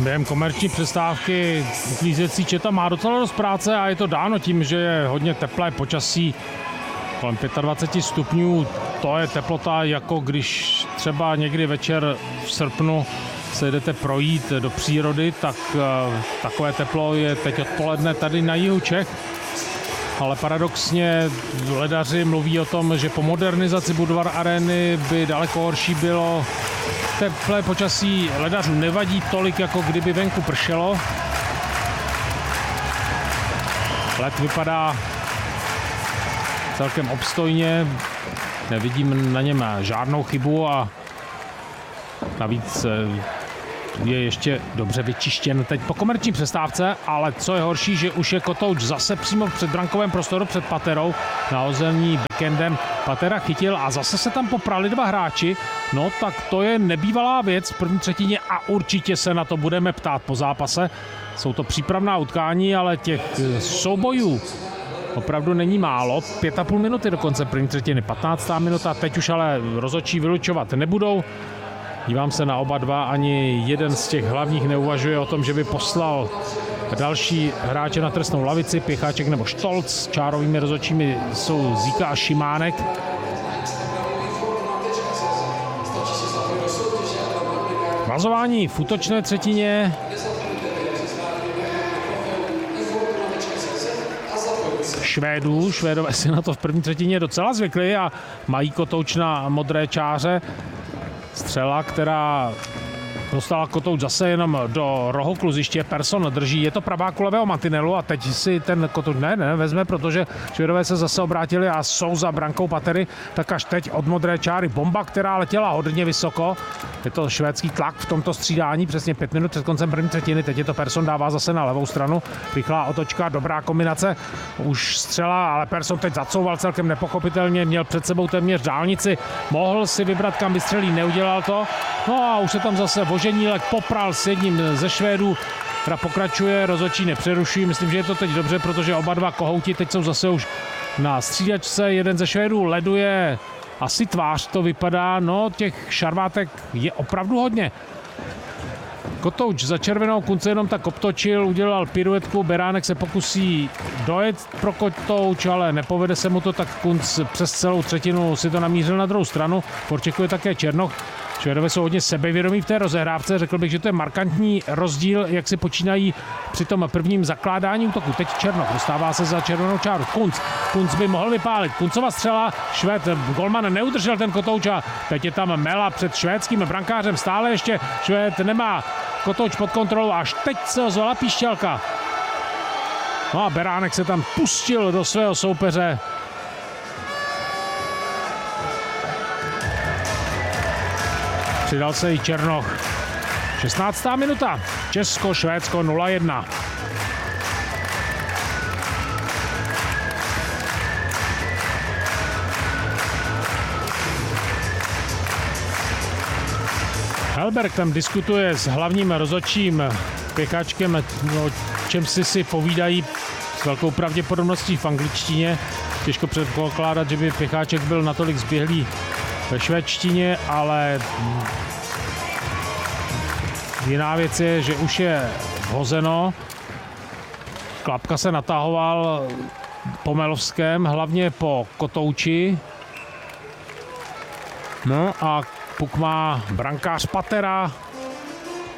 Během komerční přestávky uklízecí četa má docela dost práce a je to dáno tím, že je hodně teplé počasí, kolem 25 stupňů. To je teplota, jako když třeba někdy večer v srpnu se jdete projít do přírody, tak takové teplo je teď odpoledne tady na jihu Čech. Ale paradoxně ledaři mluví o tom, že po modernizaci Budvar Arény by daleko horší bylo. Teplé počasí ledařů nevadí tolik, jako kdyby venku pršelo. Led vypadá celkem obstojně, nevidím na něm žádnou chybu a navíc je ještě dobře vyčištěn teď po komerční přestávce, ale co je horší, že už je Kotouč zase přímo v předbrankovém prostoru před Paterou, nahozený backendem. Patera chytil a zase se tam poprali dva hráči, no tak to je nebývalá věc v první třetině a určitě se na to budeme ptát po zápase. Jsou to přípravná utkání, ale těch soubojů opravdu není málo. 5,5 minuty do konce první třetiny, 15. minuta, teď už ale rozhodčí vylučovat nebudou. Dívám se na oba dva, ani jeden z těch hlavních neuvažuje o tom, že by poslal další hráče na trestnou lavici, Pěcháček nebo Štolc. Čárovými rozhodčími jsou Zíka a Šimánek. Vazování v útočné třetině. Švédové si na to v první třetině docela zvykli a mají Kotouč na modré čáře. Střela, která dostala Kotouč zase jenom do rohu kluziště. Persson drží, je to pravá levého mantinelu a teď si ten Kotouč vezme, protože Švédové se zase obrátili a jsou za brankou Patery, tak až teď od modré čáry bomba, která letěla hodně vysoko. Je to švédský tlak v tomto střídání, přesně 5 minut před koncem první třetiny. Teď je to Persson, dává zase na levou stranu. Rychlá otočka, dobrá kombinace. Už střela, ale Persson teď zacouval celkem nepochopitelně, měl před sebou téměř dálnici. Mohl si vybrat, kam vystřelí, neudělal to. No a už se tam zase Voženílek popral s jedním ze Švédů. Hra pokračuje, rozhodčí nepřerušují. Myslím, že je to teď dobře, protože oba dva kohouti teď jsou zase už na střídačce. Jeden ze Švédů leduje asi tvář, to vypadá. No, těch šarvátek je opravdu hodně. Kotouč za červenou, Kunc jenom tak obtočil, udělal piruetku, Beránek se pokusí dojet pro Kotouč, ale nepovede se mu to, tak Kunc přes celou třetinu si to namířil na druhou stranu. Porčekuje také Černoch. Švédové jsou hodně sebevědomí v té rozehrávce. Řekl bych, že to je markantní rozdíl, jak si počínají při tom prvním zakládání útoku. Teď Černoch dostává se za červenou čáru. Kunc by mohl vypálit. Kuncova střela, Švéd, golman neudržel ten Kotouč a teď je tam mela před švédským brankářem. Stále ještě Švéd nemá Kotouč pod kontrolou, až teď se ozvala píšťalka. No a Beránek se tam pustil do svého soupeře. Přidal se i Černoch. 16. minuta. Česko-Švédsko 0-1. Helberg tam diskutuje s hlavním rozhodčím Pěcháčkem, o čem si povídají s velkou pravděpodobností v angličtině. Těžko předpokládat, že by Pěcháček byl natolik zběhlý ve švédštině, ale jiná věc je, že už je hozeno. Klapka se natahoval po Melovském, hlavně po Kotouči. No a puk má brankář Patera.